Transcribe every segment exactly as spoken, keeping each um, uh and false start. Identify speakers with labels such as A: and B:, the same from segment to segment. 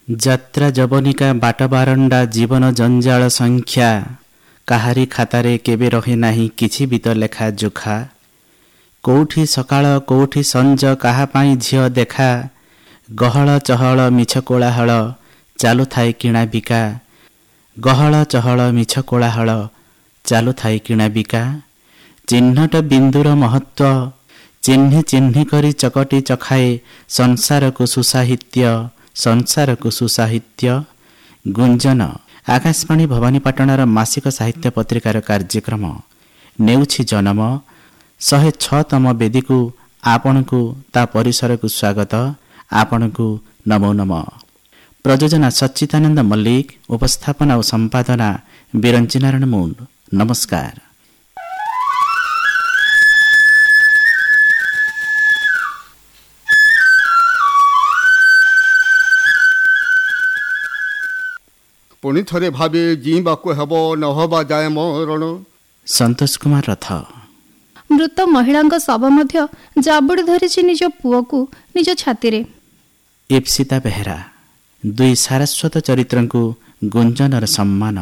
A: ଯାତ୍ରା ଯବନିକା ବାଟ ବାରଣ୍ଡା ଜୀବନ ଜଞ୍ଜାଳ ସଂଖ୍ୟା କାହାରି ଖାତାରେ କେବେ ରହେ ନାହିଁ କିଛି ବି ତ ଲେଖା ଜୋଖା। କୋଉଠି ସକାଳ କୋଉଠି ସଞ୍ଜ କାହା ପାଇଁ ଝିଅ ଦେଖା। ଗହଳ ଚହଳ ମିଛ କୋଳାହଳ ଚାଲୁଥାଏ କିଣା ବିକା। ଗହଳ ଚହଳ ମିଛ କୋଳାହଳ ଚାଲୁଥାଏ କିଣା ବିକା। ଚିହ୍ନଟ ବିନ୍ଦୁର ମହତ୍ଵ ଚିହ୍ନି ଚିହ୍ନି କରି ଚକଟି ଚଖାଏ ସଂସାରକୁ ସୁସାହିତ୍ୟ ସଂସାରକୁ ସୁସାହିତ୍ୟ। ଗୁଞ୍ଜନ ଆକାଶବାଣୀ ଭବାନୀପାଟଣାର ମାସିକ ସାହିତ୍ୟ ପତ୍ରିକାର କାର୍ଯ୍ୟକ୍ରମ ନେଉଛି ଜନ୍ମ। ଶହେ ଛଅତମ ବେଦୀକୁ ଆପଣଙ୍କୁ ତା ପରିସରକୁ ସ୍ୱାଗତ। ଆପଣଙ୍କୁ ନମୋ ନମ। ପ୍ରଯୋଜନା ସଚ୍ଚିଦାନନ୍ଦ ମଲ୍ଲିକ, ଉପସ୍ଥାପନା ଓ ସମ୍ପାଦନା ବିରଞ୍ଚି ନାରାୟଣ ମୁଣ୍ଡ। ନମସ୍କାର।
B: ପୁଣି ଥରେ ଭାବେ ଜିଇବାକୁ ହେବ ନହବା ଯାଏ ମରଣ।
A: ସନ୍ତୋଷ କୁମାର ରଥ।
C: ମୃତ ମହିଳାଙ୍କ ଶବ ମଧ୍ୟ ଜାବୁଡ଼ି ଧରିଛି ନିଜ ପୁଅକୁ ନିଜ ଛାତିରେ।
A: ଇପ୍ସିତା ବେହେରା। ଦୁଇ ସାରସ୍ୱତ ଚରିତ୍ରଙ୍କୁ ଗୁଞ୍ଜନର ସମ୍ମାନ।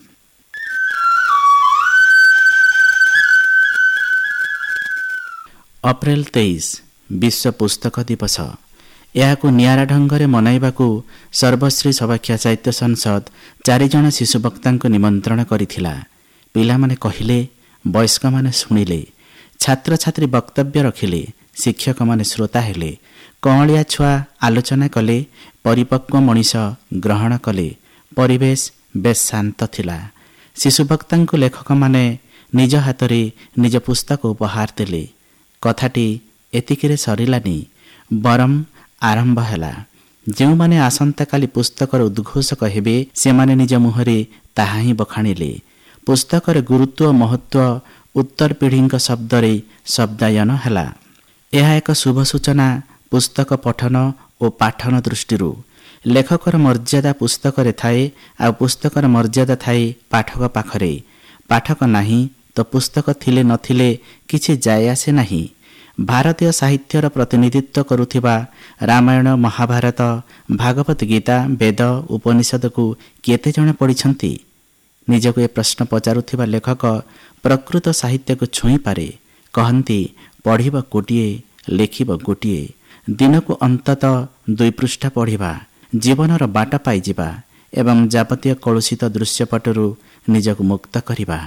A: ଅପ୍ରେଲ ତେଇଶ ବିଶ୍ୱ ପୁସ୍ତକ ଦିବସ। ଏହାକୁ ନିଆରା ଢଙ୍ଗରେ ମନାଇବାକୁ ସର୍ବଶ୍ରୀ ସଭାଖ୍ୟା ସାହିତ୍ୟ ସଂସଦ ଚାରିଜଣ ଶିଶୁ ବକ୍ତାଙ୍କୁ ନିମନ୍ତ୍ରଣ କରିଥିଲା। ପିଲାମାନେ କହିଲେ, ବୟସ୍କମାନେ ଶୁଣିଲେ, ଛାତ୍ରଛାତ୍ରୀ ବକ୍ତବ୍ୟ ରଖିଲେ, ଶିକ୍ଷକମାନେ ଶ୍ରୋତା ହେଲେ, କଅଁଳିଆ ଛୁଆ ଆଲୋଚନା କଲେ, ପରିପକ୍ୱ ମଣିଷ ଗ୍ରହଣ କଲେ। ପରିବେଶ ବେଶ ଶାନ୍ତ ଥିଲା। ଶିଶୁ ବକ୍ତାଙ୍କୁ ଲେଖକମାନେ ନିଜ ହାତରେ ନିଜ ପୁସ୍ତକ ଉପହାର ଦେଲେ। କଥାଟି ଏତିକିରେ ସରିଲାନି, ବରଂ ଆରମ୍ଭ ହେଲା। ଯେଉଁମାନେ ଆସନ୍ତାକାଲି ପୁସ୍ତକର ଉଦ୍ଘୋଷକ ହେବେ ସେମାନେ ନିଜ ମୁହଁରେ ତାହା ହିଁ ବଖାଣିଲେ। ପୁସ୍ତକର ଗୁରୁତ୍ୱ ଓ ମହତ୍ଵ ଉତ୍ତର ପିଢ଼ିଙ୍କ ଶବ୍ଦରେ ଶବ୍ଦାୟନ ହେଲା। ଏହା ଏକ ଶୁଭ ସୂଚନା ପୁସ୍ତକ ପଠନ ଓ ପାଠନ ଦୃଷ୍ଟିରୁ। ଲେଖକର ମର୍ଯ୍ୟାଦା ପୁସ୍ତକରେ ଥାଏ, ଆଉ ପୁସ୍ତକର ମର୍ଯ୍ୟାଦା ଥାଏ ପାଠକ ପାଖରେ। ପାଠକ ନାହିଁ ତ ପୁସ୍ତକ ଥିଲେ ନଥିଲେ କିଛି ଯାଏ ଆସେ ନାହିଁ। ଭାରତୀୟ ସାହିତ୍ୟର ପ୍ରତିନିଧିତ୍ୱ କରୁଥିବା ରାମାୟଣ, ମହାଭାରତ, ଭାଗବତ ଗୀତା, ବେଦ, ଉପନିଷଦକୁ କେତେଜଣ ପଢ଼ିଛନ୍ତି? ନିଜକୁ ଏ ପ୍ରଶ୍ନ ପଚାରୁଥିବା ଲେଖକ ପ୍ରକୃତ ସାହିତ୍ୟକୁ ଛୁଇଁପାରେ। କହନ୍ତି, ପଢ଼ିବ ଗୋଟିଏ, ଲେଖିବ ଗୋଟିଏ। ଦିନକୁ ଅନ୍ତତଃ ଦୁଇ ପୃଷ୍ଠା ପଢ଼ିବା, ଜୀବନର ବାଟ ପାଇଯିବା ଏବଂ ଯାବତୀୟ କଳୁଷିତ ଦୃଶ୍ୟପଟରୁ ନିଜକୁ ମୁକ୍ତ କରିବା।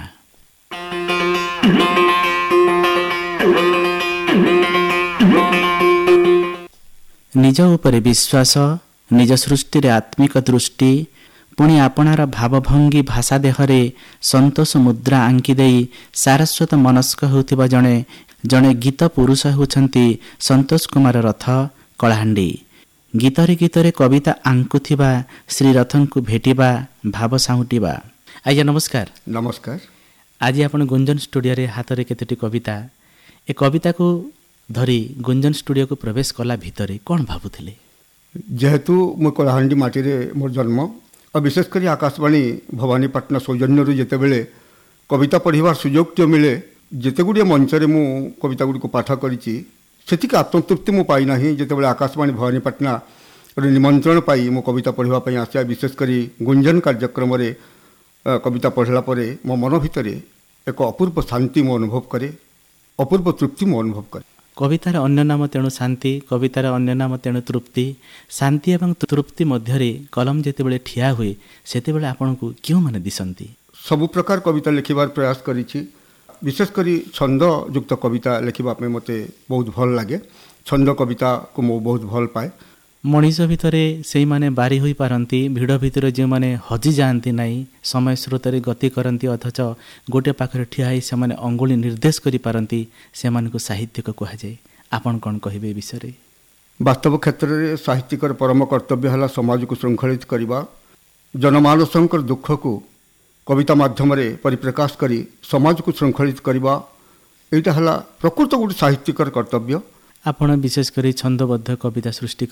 A: ନିଜ ଉପରେ ବିଶ୍ୱାସ, ନିଜ ସୃଷ୍ଟିରେ ଆତ୍ମିକ ଦୃଷ୍ଟି, ପୁଣି ଆପଣାର ଭାବଭଙ୍ଗୀ ଭାଷା ଦେହରେ ସନ୍ତୋଷ ମୁଦ୍ରା ଆଙ୍କି ଦେଇ ସାରସ୍ୱତ ମନସ୍କ ହେଉଥିବା ଜଣେ ଜଣେ ଗୀତ ପୁରୁଷ ହେଉଛନ୍ତି ସନ୍ତୋଷ କୁମାର ରଥ, କଳାହାଣ୍ଡି। ଗୀତରେ ଗୀତରେ କବିତା ଆଙ୍କୁଥିବା ଶ୍ରୀ ରଥଙ୍କୁ ଭେଟିବା, ଭାବ ସାଉଁଟିବା। ଆଜ୍ଞା ନମସ୍କାର।
B: ନମସ୍କାର।
A: ଆଜି ଆପଣ ଗୁଞ୍ଜନ ଷ୍ଟୁଡ଼ିଓରେ ହାତରେ କେତୋଟି କବିତା, ଏ କବିତାକୁ ଧରି ଗୁଞ୍ଜନ ଷ୍ଟୁଡ଼ିଓକୁ ପ୍ରବେଶ କଲା ଭିତରେ କ'ଣ ଭାବୁଥିଲେ?
B: ଯେହେତୁ ମୁଁ କଳାହାଣ୍ଡି ମାଟିରେ ମୋର ଜନ୍ମ, ଆଉ ବିଶେଷ କରି ଆକାଶବାଣୀ ଭବାନୀପାଟଣା ସୌଜନ୍ୟରୁ ଯେତେବେଳେ କବିତା ପଢ଼ିବାର ସୁଯୋଗଟିଏ ମିଳେ, ଯେତେ ଗୁଡ଼ିଏ ମଞ୍ଚରେ ମୁଁ କବିତା ଗୁଡ଼ିକୁ ପାଠ କରିଛି, ସେତିକି ଆତ୍ମତୃପ୍ତି ମୁଁ ପାଇନାହିଁ ଯେତେବେଳେ ଆକାଶବାଣୀ ଭବାନୀପାଟଣାର ନିମନ୍ତ୍ରଣ ପାଇ ମୁଁ କବିତା ପଢ଼ିବା ପାଇଁ ଆସେ। ବିଶେଷ କରି ଗୁଞ୍ଜନ କାର୍ଯ୍ୟକ୍ରମରେ କବିତା ପଢ଼ିଲା ପରେ ମୋ ମନ ଭିତରେ ଏକ ଅପୂର୍ବ ଶାନ୍ତି ମୁଁ ଅନୁଭବ କରେ, ଅପୂର୍ବ ତୃପ୍ତି ମୁଁ ଅନୁଭବ କରେ।
A: କବିତାର ଅନ୍ୟ ନାମ ତେଣୁ ଶାନ୍ତି, କବିତାର ଅନ୍ୟ ନାମ ତେଣୁ ତୃପ୍ତି। ଶାନ୍ତି ଏବଂ ତୃପ୍ତି ମଧ୍ୟରେ କଲମ ଯେତେବେଳେ ଠିଆ ହୁଏ ସେତେବେଳେ ଆପଣଙ୍କୁ କେଉଁମାନେ ଦିଶନ୍ତି?
B: ସବୁ ପ୍ରକାର କବିତା ଲେଖିବାର ପ୍ରୟାସ କରିଛି। ବିଶେଷ କରି ଛନ୍ଦଯୁକ୍ତ କବିତା ଲେଖିବା ପାଇଁ ମୋତେ ବହୁତ ଭଲ ଲାଗେ। ଛନ୍ଦ କବିତାକୁ ମୁଁ ବହୁତ ଭଲ ପାଏ।
A: ମଣିଷ ଭିତରେ ସେଇମାନେ ବାରି ହୋଇପାରନ୍ତି, ଭିଡ଼ ଭିତରେ ଯେଉଁମାନେ ହଜିଯାଆନ୍ତି ନାହିଁ, ସମୟ ସ୍ରୋତରେ ଗତି କରନ୍ତି, ଅଥଚ ଗୋଟିଏ ପାଖରେ ଠିଆ ହୋଇ ସେମାନେ ଅଙ୍ଗୁଳି ନିର୍ଦ୍ଦେଶ କରିପାରନ୍ତି, ସେମାନଙ୍କୁ ସାହିତ୍ୟିକ କୁହାଯାଏ। ଆପଣ କ'ଣ କହିବେ ଏ ବିଷୟରେ?
B: ବାସ୍ତବ କ୍ଷେତ୍ରରେ ସାହିତ୍ୟିକର ପରମ କର୍ତ୍ତବ୍ୟ ହେଲା ସମାଜକୁ ଶୃଙ୍ଖଳିତ କରିବା, ଜନମାନସଙ୍କର ଦୁଃଖକୁ କବିତା ମାଧ୍ୟମରେ ପରିପ୍ରକାଶ କରି ସମାଜକୁ ଶୃଙ୍ଖଳିତ କରିବା। ଏଇଟା ହେଲା ପ୍ରକୃତ ଗୋଟେ ସାହିତ୍ୟିକର କର୍ତ୍ତବ୍ୟ।
A: ଆପଣ ବିଶେଷ କରି ଛନ୍ଦବଦ୍ଧ କବିତା ସୃଷ୍ଟି